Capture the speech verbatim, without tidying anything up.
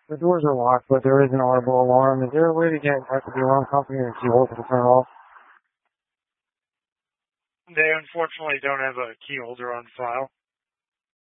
The doors are locked, but there is an audible alarm. Is there a way to get in touch with the alarm company or key holder to turn it off? They unfortunately don't have a key holder on file.